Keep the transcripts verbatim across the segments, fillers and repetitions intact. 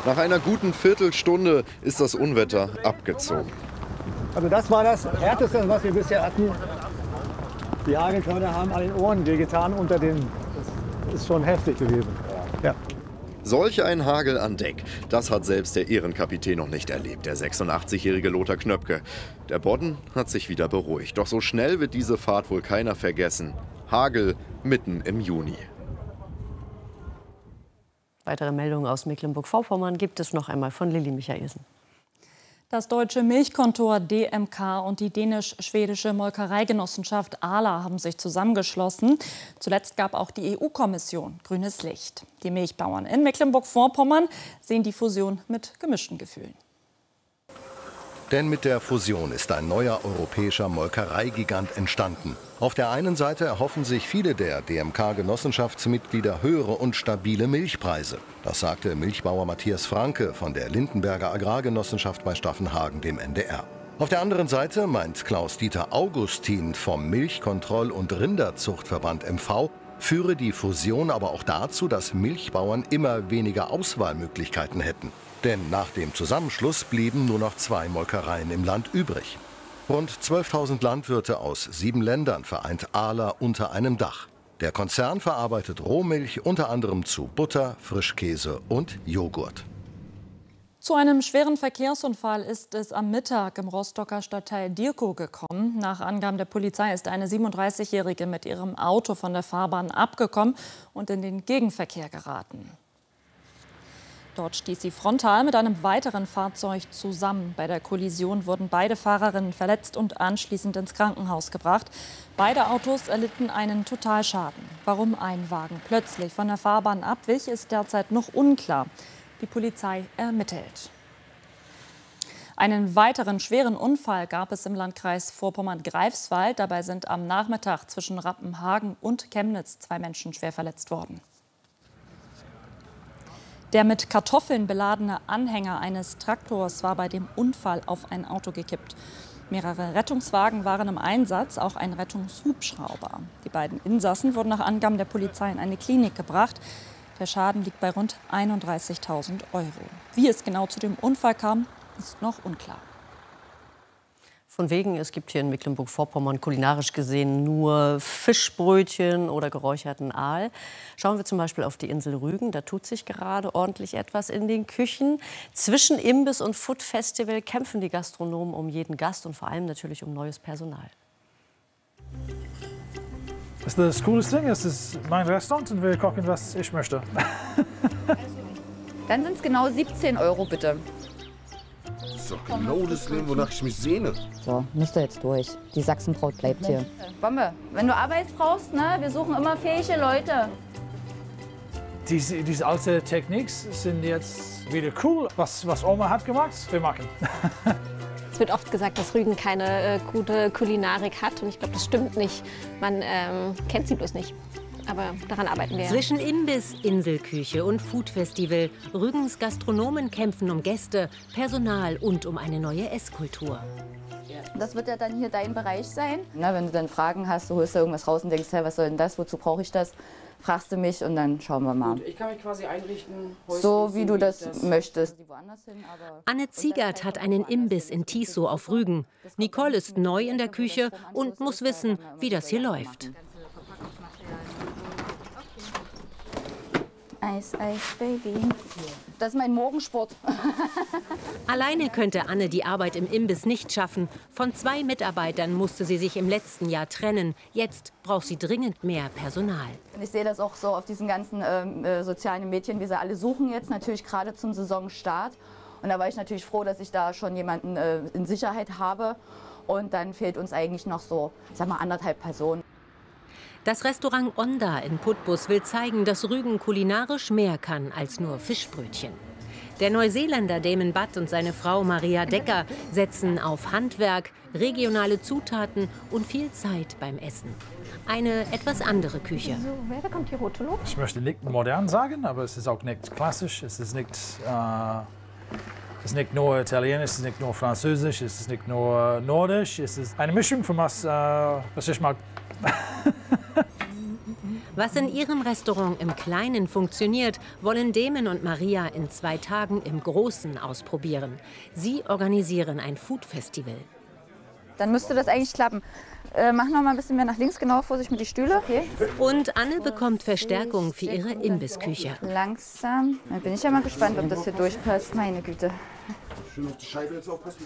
Nach einer guten Viertelstunde ist das Unwetter abgezogen. Also das war das Härteste, was wir bisher hatten. Die Hagelkörner haben an den Ohren wehgetan unter den. Das ist schon heftig gewesen. Ja. Solch ein Hagel an Deck, das hat selbst der Ehrenkapitän noch nicht erlebt, der sechsundachtzig-jährige Lothar Knöpke. Der Bodden hat sich wieder beruhigt. Doch so schnell wird diese Fahrt wohl keiner vergessen. Hagel mitten im Juni. Weitere Meldungen aus Mecklenburg-Vorpommern gibt es noch einmal von Lilly Michaelsen. Das deutsche Milchkontor D M K und die dänisch-schwedische Molkereigenossenschaft Arla haben sich zusammengeschlossen. Zuletzt gab auch die E U-Kommission grünes Licht. Die Milchbauern in Mecklenburg-Vorpommern sehen die Fusion mit gemischten Gefühlen. Denn mit der Fusion ist ein neuer europäischer Molkereigigant entstanden. Auf der einen Seite erhoffen sich viele der D M K-Genossenschaftsmitglieder höhere und stabile Milchpreise. Das sagte Milchbauer Matthias Franke von der Lindenberger Agrargenossenschaft bei Staffenhagen dem N D R. Auf der anderen Seite meint Klaus-Dieter Augustin vom Milchkontroll- und Rinderzuchtverband M V, führe die Fusion aber auch dazu, dass Milchbauern immer weniger Auswahlmöglichkeiten hätten. Denn nach dem Zusammenschluss blieben nur noch zwei Molkereien im Land übrig. Rund zwölftausend Landwirte aus sieben Ländern vereint Arla unter einem Dach. Der Konzern verarbeitet Rohmilch unter anderem zu Butter, Frischkäse und Joghurt. Zu einem schweren Verkehrsunfall ist es am Mittag im Rostocker Stadtteil Dierkow gekommen. Nach Angaben der Polizei ist eine siebenunddreißigjährige mit ihrem Auto von der Fahrbahn abgekommen und in den Gegenverkehr geraten. Dort stieß sie frontal mit einem weiteren Fahrzeug zusammen. Bei der Kollision wurden beide Fahrerinnen verletzt und anschließend ins Krankenhaus gebracht. Beide Autos erlitten einen Totalschaden. Warum ein Wagen plötzlich von der Fahrbahn abwich, ist derzeit noch unklar. Die Polizei ermittelt. Einen weiteren schweren Unfall gab es im Landkreis Vorpommern-Greifswald. Dabei sind am Nachmittag zwischen Rappenhagen und Chemnitz zwei Menschen schwer verletzt worden. Der mit Kartoffeln beladene Anhänger eines Traktors war bei dem Unfall auf ein Auto gekippt. Mehrere Rettungswagen waren im Einsatz, auch ein Rettungshubschrauber. Die beiden Insassen wurden nach Angaben der Polizei in eine Klinik gebracht. Der Schaden liegt bei rund einunddreißigtausend Euro. Wie es genau zu dem Unfall kam, ist noch unklar. Von wegen, es gibt hier in Mecklenburg-Vorpommern kulinarisch gesehen nur Fischbrötchen oder geräucherten Aal. Schauen wir zum Beispiel auf die Insel Rügen. Da tut sich gerade ordentlich etwas in den Küchen. Zwischen Imbiss und Food Festival kämpfen die Gastronomen um jeden Gast und vor allem natürlich um neues Personal. Das ist das coolste Ding. Es ist mein Restaurant und wir kochen, was ich möchte. Dann sind es genau siebzehn Euro, bitte. Das ist doch genau das Leben, wonach ich mich sehne. So, müsst ihr jetzt durch. Die Sachsenbraut bleibt hier. Bombe, wenn du Arbeit brauchst, ne, wir suchen immer fähige Leute. Diese, diese alten Techniken sind jetzt wieder cool. Was, was Oma hat gemacht, wir machen. Es wird oft gesagt, dass Rügen keine äh, gute Kulinarik hat. Und ich glaube, das stimmt nicht. Man ähm, kennt sie bloß nicht. Aber daran arbeiten wir. Zwischen Imbiss, Inselküche und Food-Festival. Rügens Gastronomen kämpfen um Gäste, Personal und um eine neue Esskultur. Das wird ja dann hier dein Bereich sein. Na, wenn du dann Fragen hast, du holst da irgendwas raus und denkst, hey, was soll denn das, wozu brauche ich das? Fragst du mich und dann schauen wir mal. Gut, ich kann mich quasi einrichten, so wie du das, das möchtest. Anne Ziegert hat einen Imbiss in Tiso auf Rügen. Nicole ist neu in der Küche und muss wissen, wie das hier läuft. Eis, Eis, Baby. Das ist mein Morgensport. Alleine könnte Anne die Arbeit im Imbiss nicht schaffen. Von zwei Mitarbeitern musste sie sich im letzten Jahr trennen. Jetzt braucht sie dringend mehr Personal. Ich sehe das auch so auf diesen ganzen äh, sozialen Medien, wie sie alle suchen jetzt, natürlich gerade zum Saisonstart. Und da war ich natürlich froh, dass ich da schon jemanden äh, in Sicherheit habe. Und dann fehlt uns eigentlich noch so, ich sag mal, anderthalb Personen. Das Restaurant Onda in Putbus will zeigen, dass Rügen kulinarisch mehr kann als nur Fischbrötchen. Der Neuseeländer Damon Butt und seine Frau Maria Decker setzen auf Handwerk, regionale Zutaten und viel Zeit beim Essen. Eine etwas andere Küche. So, wer bekommt die rote Luft? Ich möchte nicht modern sagen, aber es ist auch nicht klassisch. Es ist nicht, äh, es ist nicht nur Italienisch, es ist nicht nur Französisch, es ist nicht nur Nordisch. Es ist eine Mischung von was, äh, was ich mag. Was in ihrem Restaurant im Kleinen funktioniert, wollen Damon und Maria in zwei Tagen im Großen ausprobieren. Sie organisieren ein Food-Festival. Dann müsste das eigentlich klappen. Äh, mach noch mal ein bisschen mehr nach links, genau, Vorsicht mit die Stühle. Okay. Und Anne bekommt Verstärkung für ihre Imbissküche. Langsam. Dann bin ich ja mal gespannt, ob das hier durchpasst. Meine Güte. Schön auf die Scheibe jetzt aufpassen,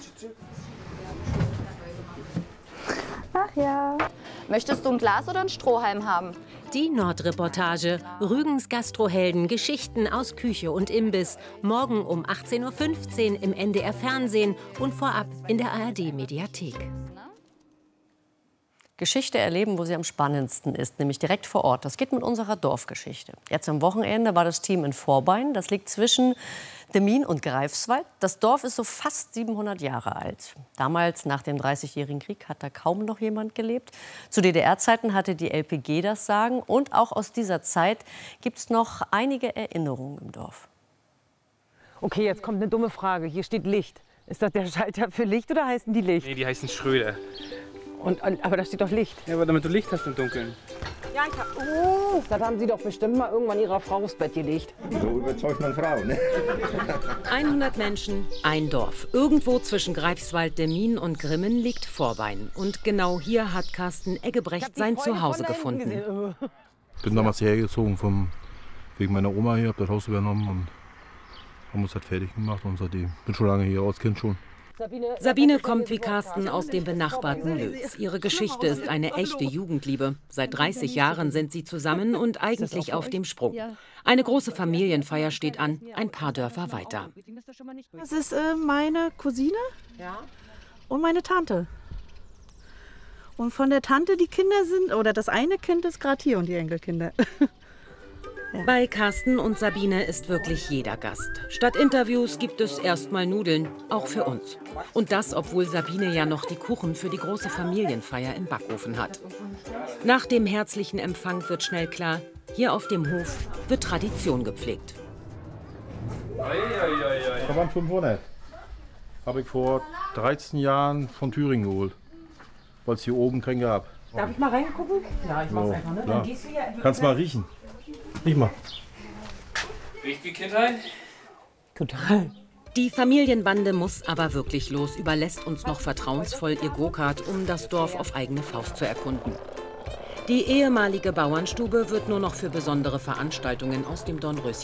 Ach ja. Möchtest du ein Glas oder einen Strohhalm haben? Die Nordreportage. Rügens Gastrohelden, Geschichten aus Küche und Imbiss. Morgen um achtzehn Uhr fünfzehn im N D R Fernsehen und vorab in der A R D-Mediathek. Geschichte erleben, wo sie am spannendsten ist, nämlich direkt vor Ort. Das geht mit unserer Dorfgeschichte. Jetzt am Wochenende war das Team in Vorbein. Das liegt zwischen Demmin und Greifswald. Das Dorf ist so fast siebenhundert Jahre alt. Damals, nach dem Dreißigjährigen Krieg, hat da kaum noch jemand gelebt. Zu D D R-Zeiten hatte die L P G das Sagen. Und auch aus dieser Zeit gibt es noch einige Erinnerungen im Dorf. Okay, jetzt kommt eine dumme Frage. Hier steht Licht. Ist das der Schalter für Licht oder heißen die Licht? Nee, die heißen Schröder. Und, aber da steht doch Licht. Ja, aber damit du Licht hast im Dunkeln. Ja, ich hab, oh, das haben Sie doch bestimmt mal irgendwann Ihrer Frau aufs Bett gelegt. So überzeugt man Frauen, ne? hundert Menschen, ein Dorf. Irgendwo zwischen Greifswald, Demmin und Grimmen liegt Vorbein. Und genau hier hat Carsten Eggebrecht sein Zuhause gefunden. Ich bin damals hierher gezogen, vom, wegen meiner Oma hier, habe das Haus übernommen und haben uns das fertig gemacht. Und seitdem bin schon lange hier, als Kind schon. Sabine kommt wie Carsten aus dem benachbarten Lötz. Ihre Geschichte ist eine echte Jugendliebe. Seit dreißig Jahren sind sie zusammen und eigentlich auf dem Sprung. Eine große Familienfeier steht an, ein paar Dörfer weiter. Das ist äh, meine Cousine und meine Tante. Und von der Tante die Kinder sind, oder das eine Kind ist gerade hier und die Enkelkinder. Bei Carsten und Sabine ist wirklich jeder Gast. Statt Interviews gibt es erstmal Nudeln, auch für uns. Und das, obwohl Sabine ja noch die Kuchen für die große Familienfeier im Backofen hat. Nach dem herzlichen Empfang wird schnell klar, hier auf dem Hof wird Tradition gepflegt. Verband fünfhundert. Habe ich vor dreizehn Jahren von Thüringen geholt, weil es hier oben keinen gab. Darf ich mal reingucken? Ja, ich mach's So, einfach, ne? klar. Dann gehst du ja, Kannst mal riechen. Riech mal. Riecht wie Kindheit? Total. Die Familienbande muss aber wirklich los, überlässt uns noch vertrauensvoll ihr Go-Kart, um das Dorf auf eigene Faust zu erkunden. Die ehemalige Bauernstube wird nur noch für besondere Veranstaltungen aus dem Dornröschen